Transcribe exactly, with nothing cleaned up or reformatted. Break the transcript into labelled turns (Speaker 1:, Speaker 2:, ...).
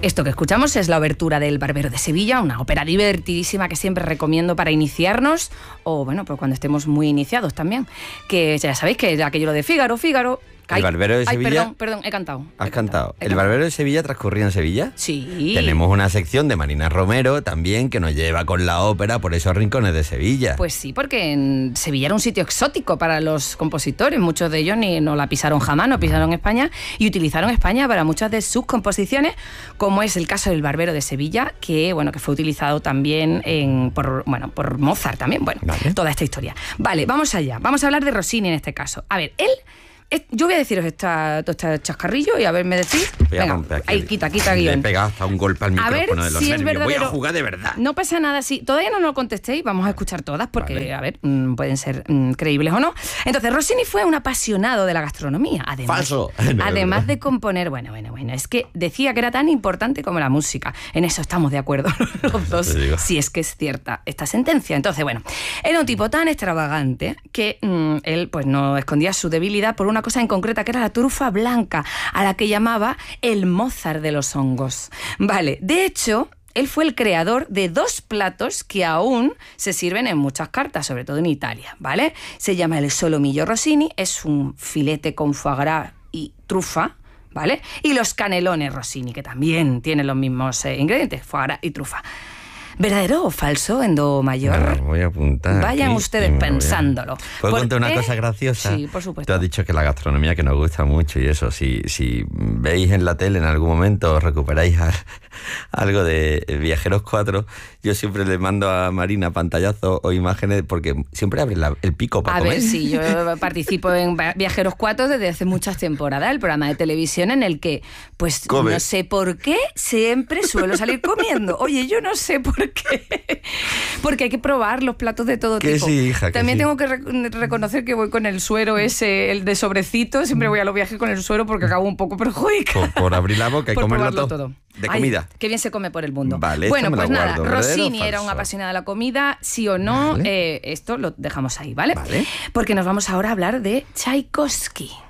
Speaker 1: Esto que escuchamos es la obertura del Barbero de Sevilla, una ópera divertidísima que siempre recomiendo para iniciarnos, o bueno, pues cuando estemos muy iniciados también, que ya sabéis que aquello de Fígaro, Fígaro...
Speaker 2: El Barbero de Sevilla...
Speaker 1: Ay, perdón, perdón, he cantado.
Speaker 2: ¿Has
Speaker 1: he
Speaker 2: cantado?
Speaker 1: cantado he
Speaker 2: ¿El
Speaker 1: cantado.
Speaker 2: Barbero de Sevilla transcurría en Sevilla?
Speaker 1: Sí.
Speaker 2: Tenemos una sección de Marina Romero también que nos lleva con la ópera por esos rincones de Sevilla.
Speaker 1: Pues sí, porque en Sevilla era un sitio exótico para los compositores. Muchos de ellos ni no la pisaron jamás, no pisaron España y utilizaron España para muchas de sus composiciones, como es el caso del Barbero de Sevilla, que bueno, que fue utilizado también en, por, bueno, por Mozart también. Bueno, vale. Toda esta historia. Vale, vamos allá. Vamos a hablar de Rossini en este caso. A ver, él... Yo voy a deciros esta, este chascarrillo y a ver, me decís. Venga, ahí, quita, quita guión.
Speaker 2: Le he pegado hasta un golpe al micrófono de los
Speaker 1: si
Speaker 2: nervios.
Speaker 1: Es
Speaker 2: voy a jugar de verdad.
Speaker 1: No pasa nada, si todavía no lo contestéis, vamos a escuchar todas porque, vale. a ver, mmm, pueden ser mmm, creíbles o no. Entonces, Rossini fue un apasionado de la gastronomía. Además,
Speaker 2: Falso. No,
Speaker 1: además
Speaker 2: no.
Speaker 1: de componer, bueno, bueno, bueno, es que decía que era tan importante como la música. En eso estamos de acuerdo los dos, si es que es cierta esta sentencia. Entonces, bueno, era un tipo tan extravagante que mmm, él pues no escondía su debilidad por una cosa en concreta que era la trufa blanca, a la que llamaba el Mozart de los hongos. Vale, de hecho, él fue el creador de dos platos que aún se sirven en muchas cartas, sobre todo en Italia, ¿vale? Se llama el solomillo Rossini, es un filete con foie gras y trufa, ¿vale? Y los canelones Rossini, que también tienen los mismos eh, ingredientes, foie gras y trufa. ¿Verdadero o falso en do mayor?
Speaker 2: Me lo voy a apuntar.
Speaker 1: Vayan
Speaker 2: aquí,
Speaker 1: ustedes pensándolo.
Speaker 2: ¿Puedo
Speaker 1: Por,
Speaker 2: contar una
Speaker 1: ¿eh?
Speaker 2: cosa graciosa?
Speaker 1: Sí, por supuesto.
Speaker 2: Tú has dicho que la gastronomía que nos gusta mucho y eso, si, si veis en la tele en algún momento, recuperáis a, algo de Viajeros cuatro, yo siempre le mando a Marina pantallazos o imágenes porque siempre abre la, el pico para
Speaker 1: a
Speaker 2: comer.
Speaker 1: A ver, sí, yo participo en Viajeros cuatro desde hace muchas temporadas, el programa de televisión en el que, pues, Come. no sé por qué, siempre suelo salir comiendo. Oye, yo no sé por qué. Porque hay que probar los platos de todo
Speaker 2: que
Speaker 1: tipo.
Speaker 2: Sí, hija, que
Speaker 1: También
Speaker 2: sí.
Speaker 1: tengo que re reconocer que voy con el suero ese, el de sobrecito. Siempre voy a los viajes con el suero porque acabo un poco perjudicada.
Speaker 2: Por, por abrir la boca y
Speaker 1: por
Speaker 2: comerlo todo.
Speaker 1: todo.
Speaker 2: De
Speaker 1: Ay,
Speaker 2: comida.
Speaker 1: Qué bien se come por el mundo.
Speaker 2: Vale,
Speaker 1: bueno, pues
Speaker 2: me
Speaker 1: nada,
Speaker 2: guardo,
Speaker 1: Rossini era un apasionado de la comida, sí o no,
Speaker 2: vale.
Speaker 1: eh, esto lo dejamos ahí, ¿vale?
Speaker 2: Vale.
Speaker 1: Porque nos vamos ahora a hablar de Tchaikovsky.